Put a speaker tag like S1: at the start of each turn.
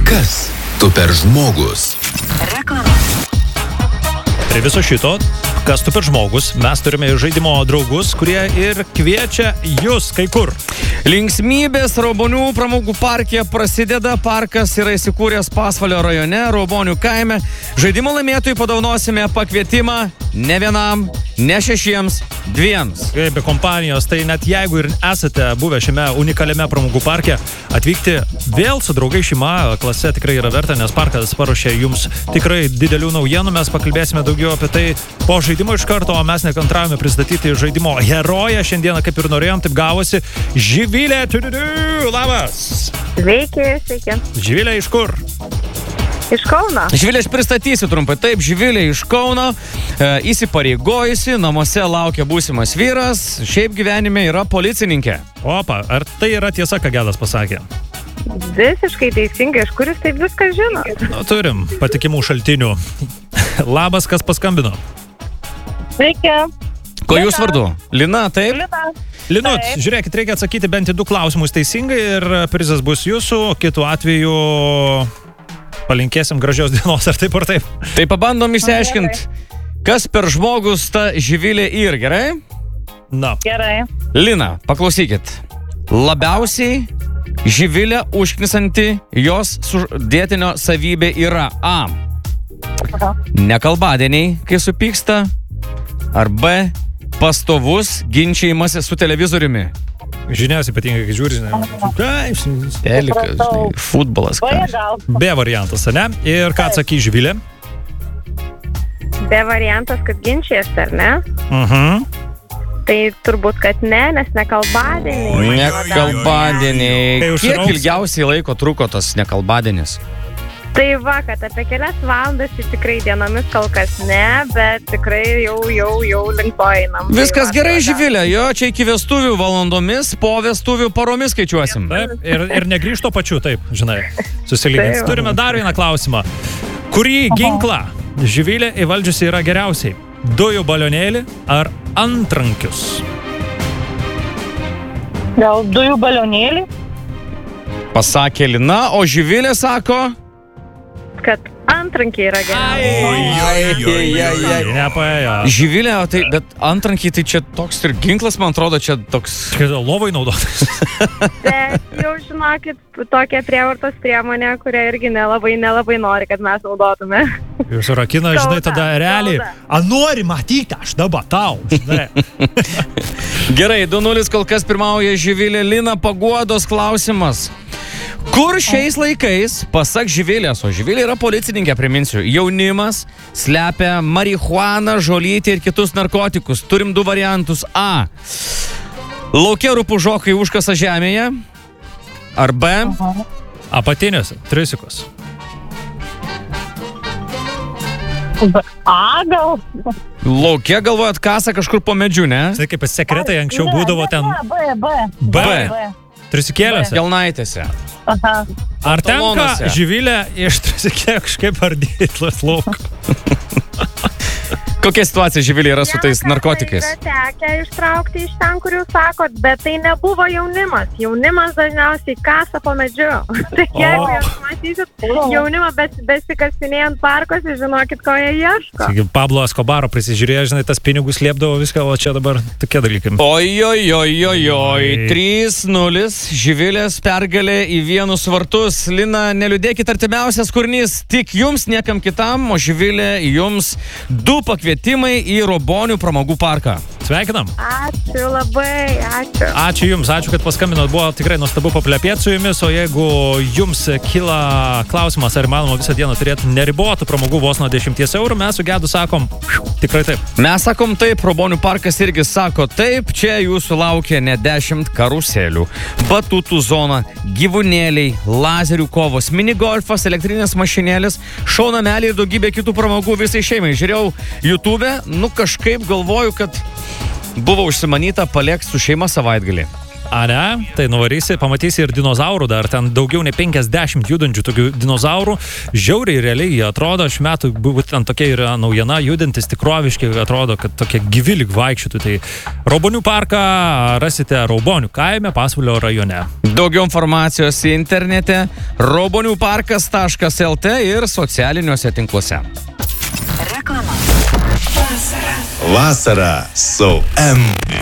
S1: Kas tu per žmogus?
S2: Reklama.
S3: Prie viso šito, kas tu per žmogus, mes turime žaidimo draugus, kurie ir kviečia jūs kai kur.
S4: Linksmybės Raubonių pramogų parke prasideda. Parkas yra įsikūręs Pasvalio rajone, Raubonių kaime. Žaidimo laimėtojui padovanosime pakvietimą ne vienam, ne 6, 2.
S3: Be kompanijos, tai net jeigu ir esate buvę šiame unikaliame pramogų parke, atvykti vėl su draugai šeima klase tikrai yra verta, nes parkas paruošė jums tikrai didelių naujienų. Mes pakalbėsime daugiau apie tai po žaidimo iš karto, o mes nekantravome pristatyti žaidimo heroję. Šiandieną, kaip ir norėjom, taip gavosi. Živilė, labas.
S5: Sveiki.
S3: Živilė iš kur?
S5: Iš Kauno.
S4: Živilė, aš pristatysiu trumpai. Taip, Živilė iš Kauno, įsipareigojusi, namuose laukia būsimas vyras, šiaip gyvenime yra policininkė.
S3: Opa, ar tai yra tiesa, ką Gedas pasakė?
S5: Visiškai teisingai, iš kuris taip viską žino.
S3: Turim patikimų šaltinių. Labas, kas paskambino?
S5: Sveiki.
S4: Ko jūs vardu? Lina, taip?
S3: Linut, žiūrėkit, reikia atsakyti bent į 2 klausimus teisingai ir prizas bus jūsų, kitu atveju palinkėsim gražios dienos, ar taip ar taip.
S4: Tai pabandom išsiaiškinti, kas per žmogus ta Živilė ir, gerai?
S3: Na.
S5: Gerai.
S4: Lina, paklausykit. Labiausiai Živilė užknisanti jos sudėtinio savybė yra A. Nekalbadieniai, kai supyksta, ar B. Pastovus ginčijimasis su televizoriumi.
S3: Žinias ypatingai, kai žiūri,
S4: Telikas, futbolas.
S3: B variantas, ne? Ir ką atsakė Živilė?
S5: B variantas, kad ginčijas, ar ne? Tai turbūt, kad ne, nes nekalbadieniai.
S4: Nekalbadieniai. Kiek ilgiausiai laiko truko tas nekalbadienis?
S5: Tai va, kad apie kelias valandas, tai tikrai dienomis kol kas ne, bet tikrai jau link to einam.
S4: Viskas gerai, Živilė, jo, čia iki vestuvių valandomis, po vestuvių paromis skaičiuosim.
S3: Taip, ir negrįžto pačiu, taip, žinai, susilygins. Turime dar vieną klausimą. Kurį ginklą Živilė įvaldžiusi yra geriausiai? Dujų balionėlį ar antrankius?
S5: Gal dujų balionėlį?
S4: Pasakė Lina, o Živilė sako...
S5: Kad antrankiai yra geriausiai.
S3: Nepaėjo.
S4: Živilė, tai, bet antrankiai tai čia toks ir ginklas, man atrodo, čia toks...
S3: Čia lovai naudotas.
S5: Bet jau žinokit, tokia prievartos priemonė, kurią irgi nelabai nori, kad mes naudotume.
S3: Jūs rakina, žinai, tada realiai. A nori matyti, aš dabar tau, žinai.
S4: Gerai, 2-0 kol kas pirmauja Živilė. Lina, paguodos klausimas. Kur šiais laikais, pasak Živilės, o Živilė yra policininkė, priminsiu, jaunimas slepia marihuaną, žolytį ir kitus narkotikus. Turim 2 variantus. A. Lauke rupūžokai užkasa žemėje. Ar B.
S3: Apatinės, trisikos.
S5: A, gal?
S4: Lauke galvojat kasa kažkur po medžiu, ne?
S3: Tai kaip sekretai anksčiau būdavo ten...
S5: B.
S3: Trisikėlėse?
S4: Kelnaitėse.
S3: Ar tenka Živilė iš trisikė kažkaip ardyti lauk?
S4: Kokia situacija Živilė yra su tais narkotikais?
S5: Yra tekę ištraukti iš ten, kur jūs sakot, bet tai nebuvo jaunimas. Jaunimas dažniausiai kasa po medžiu. Tai jeigu jūs matysit jaunimą besikasinėjant parkuose, žinokit, ko jie ieško.
S3: Pablo Escobaro prisižiūrėjo, žinai, tas pinigus liepdavo viską, o čia dabar tokie dalykai.
S4: Oi. 3-0. Živilės pergalė į 1 vartus. Lina, neliūdėkit, artimiausias kūrinys tik jums, niekam kitam, o Živilė jums 2 pakvietimai į Raubonių pramogų parką.
S3: Sveikinam.
S5: Ačiū labai, ačiū.
S3: Ačiū jums, ačiū, kad paskambinot. Buvo tikrai nuostabu paplepėti su jumis, o jeigu jums kyla klausimas, ar įmanoma visą dieną turėti neribotų pramogų vos nuo 10 eurų, mes su Gedu sakom, tikrai taip.
S4: Mes sakom taip, Raubonių parkas irgi sako taip, čia jūsų laukia ne 10 karuselių, batutų zona, gyvūnėliai, lazerių kovos, minigolfas, elektrinės mašinėlės, šaunameliai ir daugybė kitų pramogų visai šeimai. Žiūrėjau YouTube, kažkaip galvoju, kad buvo užsimanyta palėkti su šeima savaitgalį.
S3: ne? Tai nuvarysi, pamatysi ir dinozaurų, dar ten daugiau nei 50 judančių tokių dinozaurų. Žiauriai realiai jie atrodo, šiuo metu būtent tokia yra naujiena, judantis tikroviškai atrodo, kad tokie gyvi lyg vaikščiotų. Tai Raubonių parką rasite Raubonių kaime, Pasvalio rajone.
S4: Daugiau informacijos internete rauboniuparkas.lt ir socialiniuose tinkluose.
S1: Vasara su M.